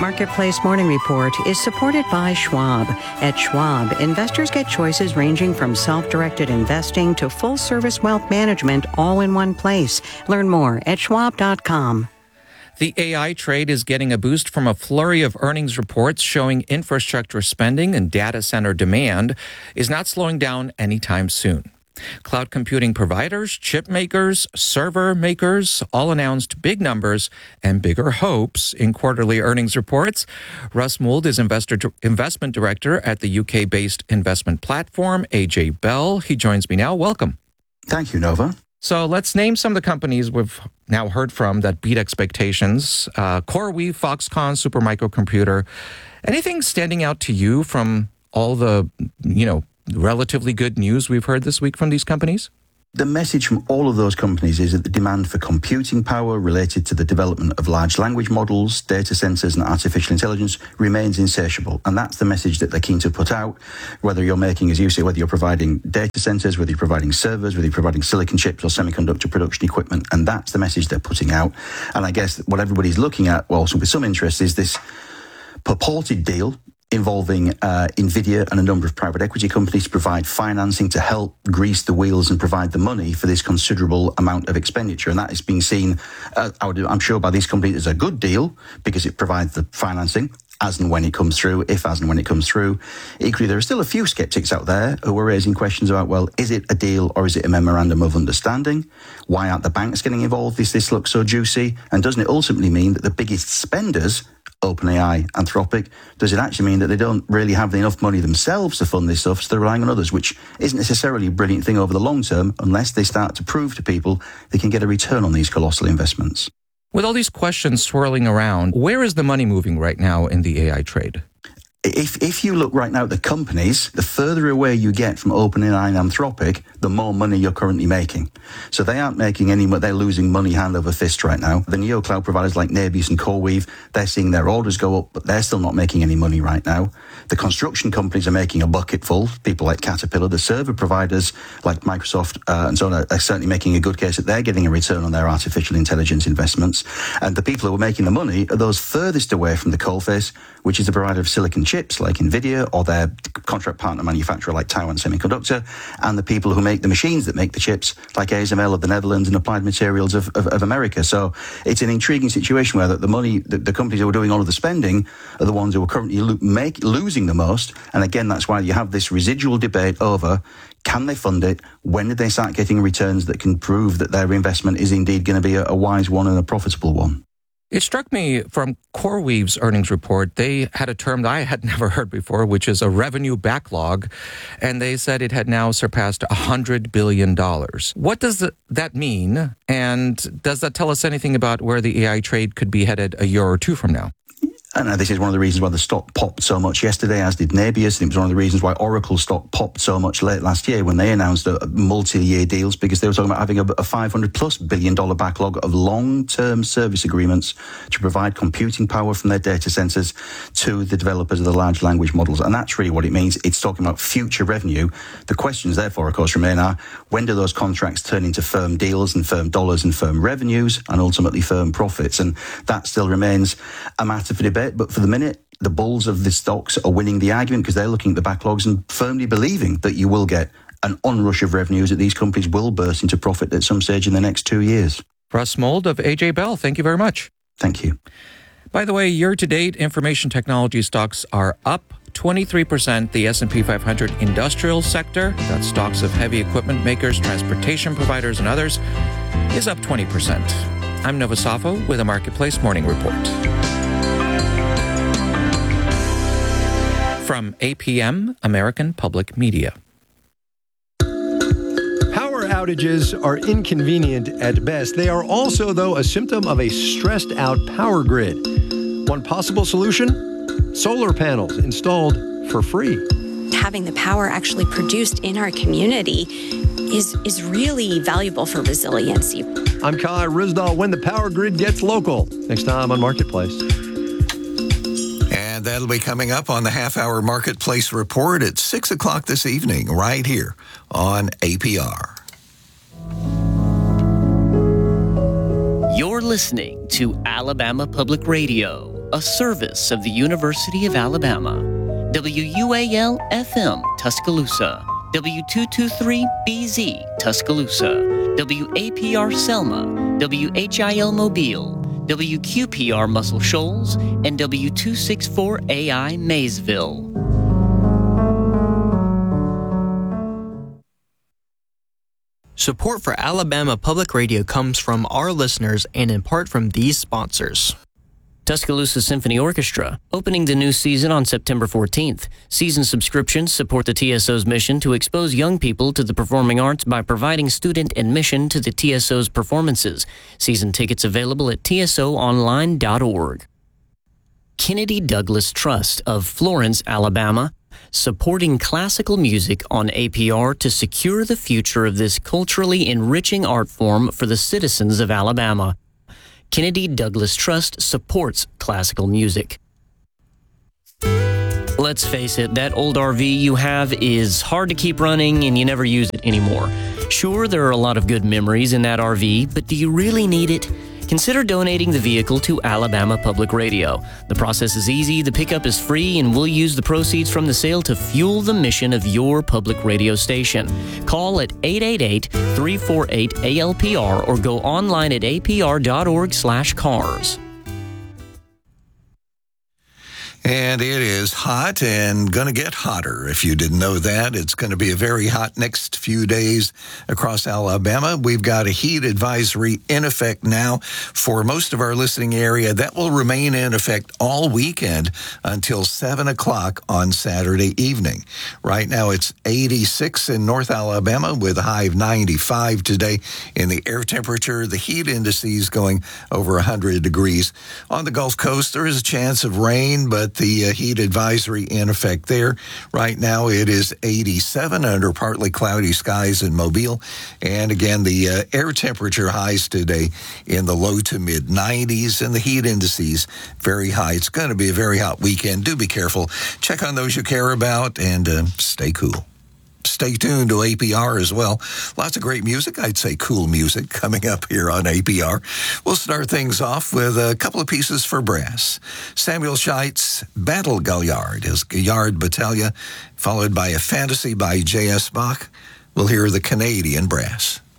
Marketplace Morning Report is supported by Schwab. At Schwab, investors get choices ranging from self-directed investing to full-service wealth management all in one place. Learn more at schwab.com. The AI trade is getting a boost from a flurry of earnings reports showing infrastructure spending and data center demand is not slowing down anytime soon. Cloud computing providers, chip makers, server makers all announced big numbers and bigger hopes in quarterly earnings reports. Russ Mould is investment director at the UK-based investment platform AJ Bell. He joins me now. Welcome. Thank you, Nova. So let's name some of the companies we've now heard from that beat expectations. CoreWeave, Foxconn, Supermicro Computer. Anything standing out to you from all the, relatively good news we've heard this week from these companies? The message from all of those companies is that the demand for computing power related to the development of large language models, data centers, and artificial intelligence remains insatiable. And that's the message that they're keen to put out, whether you're making, as you say, whether you're providing data centers, whether you're providing servers, whether you're providing silicon chips or semiconductor production equipment. And that's the message they're putting out. And I guess what everybody's looking at, well, also with some interest, is this purported deal involving NVIDIA and a number of private equity companies to provide financing to help grease the wheels and provide the money for this considerable amount of expenditure. And that is being seen, I'm sure, by these companies as a good deal because it provides the financing as and when it comes through, as and when it comes through. Equally, there are still a few skeptics out there who are raising questions about, well, is it a deal or is it a memorandum of understanding? Why aren't the banks getting involved if this looks so juicy? And doesn't it ultimately mean that the biggest spenders, OpenAI, Anthropic, does it actually mean that they don't really have enough money themselves to fund this stuff, so they're relying on others, which isn't necessarily a brilliant thing over the long term unless they start to prove to people they can get a return on these colossal investments. With all these questions swirling around, where is the money moving right now in the AI trade? If you look right now at the companies, the further away you get from OpenAI and Anthropic, the more money you're currently making. So they aren't making any money, they're losing money hand over fist right now. The neo cloud providers like Navius and CoreWeave, they're seeing their orders go up, but they're still not making any money right now. The construction companies are making a bucket full, people like Caterpillar. The server providers like Microsoft and so on are certainly making a good case that they're getting a return on their artificial intelligence investments. And the people who are making the money are those furthest away from the coalface, which is the provider of silicon chips like NVIDIA or their contract partner manufacturer like Taiwan Semiconductor, and the people who make the machines that make the chips like ASML of the Netherlands and Applied Materials of America. So it's an intriguing situation where the companies who are doing all of the spending are the ones who are currently losing the most. And again, that's why you have this residual debate over, can they fund it? When did they start getting returns that can prove that their investment is indeed going to be a wise one and a profitable one? It struck me from CoreWeave's earnings report, they had a term that I had never heard before, which is a revenue backlog, and they said it had now surpassed $100 billion. What does that mean, and does that tell us anything about where the AI trade could be headed a year or two from now? And this is one of the reasons why the stock popped so much yesterday, as did Navius. And it was one of the reasons why Oracle stock popped so much late last year when they announced multi-year deals, because they were talking about having a $500+ billion backlog of long-term service agreements to provide computing power from their data centers to the developers of the large language models. And that's really what it means. It's talking about future revenue. The questions, therefore, of course, remain are, when do those contracts turn into firm deals and firm dollars and firm revenues and ultimately firm profits? And that still remains a matter for debate. But for the minute, the bulls of the stocks are winning the argument because they're looking at the backlogs and firmly believing that you will get an onrush of revenues, that these companies will burst into profit at some stage in the next 2 years. Russ Mould of AJ Bell, thank you very much. Thank you. By the way, year-to-date, information technology stocks are up 23%. The S&P 500 industrial sector, that's stocks of heavy equipment makers, transportation providers, and others, is up 20%. I'm Nova Safo with a Marketplace Morning Report. From APM, American Public Media. Power outages are inconvenient at best. They are also, though, a symptom of a stressed-out power grid. One possible solution? Solar panels installed for free. Having the power actually produced in our community is really valuable for resiliency. I'm Kai Rizdal. When the power grid gets local. Next time on Marketplace. And that'll be coming up on the half-hour Marketplace Report at 6 o'clock this evening, right here on APR. You're listening to Alabama Public Radio. a service of the University of Alabama. WUAL-FM, Tuscaloosa. W223BZ, Tuscaloosa. WAPR Selma. WHIL Mobile. WQPR Muscle Shoals. And W264AI Maysville. Support for Alabama Public Radio comes from our listeners and in part from these sponsors. Tuscaloosa Symphony Orchestra, opening the new season on September 14th. Season subscriptions support the TSO's mission to expose young people to the performing arts by providing student admission to the TSO's performances. Season tickets available at tsoonline.org. Kennedy Douglas Trust of Florence, Alabama, supporting classical music on APR to secure the future of this culturally enriching art form for the citizens of Alabama. Kennedy Douglas Trust supports classical music. Let's face it, that old RV you have is hard to keep running and you never use it anymore. Sure, there are a lot of good memories in that RV, but do you really need it? Consider donating the vehicle to Alabama Public Radio. The process is easy, the pickup is free, and we'll use the proceeds from the sale to fuel the mission of your public radio station. Call at 888-348-ALPR or go online at apr.org/cars. And it is hot and going to get hotter. If you didn't know that, it's going to be a very hot next few days across Alabama. We've got a heat advisory in effect now for most of our listening area. That will remain in effect all weekend until 7 o'clock on Saturday evening. Right now, it's 86 in North Alabama with a high of 95 today in the air temperature. The heat indices going over 100 degrees. On the Gulf Coast, there is a chance of rain, but the heat advisory in effect there. Right now it is 87 under partly cloudy skies in Mobile. And again, the air temperature highs today in the low to mid 90s and the heat indices very high. It's going to be a very hot weekend. Do be careful. Check on those you care about and stay cool. Stay tuned to APR as well. Lots of great music, I'd say cool music, coming up here on APR. We'll start things off with a couple of pieces for brass. Samuel Scheit's Battle Gaillard, his Gaillard Battaglia, followed by a fantasy by J.S. Bach. We'll hear the Canadian Brass.